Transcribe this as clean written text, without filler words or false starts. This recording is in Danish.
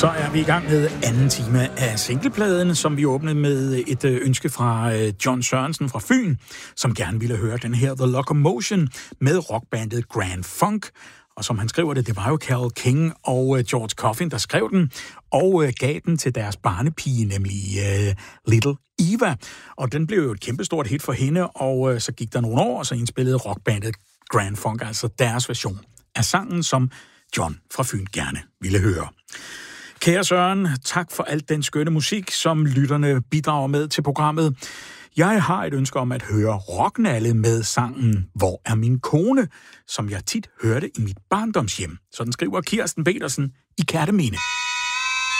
Så er vi i gang med anden time af singlepladen, som vi åbnede med et ønske fra John Sørensen fra Fyn, som gerne ville høre den her The Locomotion med rockbandet Grand Funk. Og som han skriver det var jo Carole King og George Coffin, der skrev den, og gav den til deres barnepige, nemlig Little Eva. Og den blev jo et kæmpestort hit for hende, og så gik der nogle år, og så indspillede rockbandet Grand Funk, altså deres version af sangen, som John fra Fyn gerne ville høre. Kære Søren, tak for alt den skønne musik, som lytterne bidrager med til programmet. Jeg har et ønske om at høre rocknalle med sangen Hvor er min kone?, som jeg tit hørte i mit barndomshjem. Så den skriver Kirsten Petersen i Kerteminde.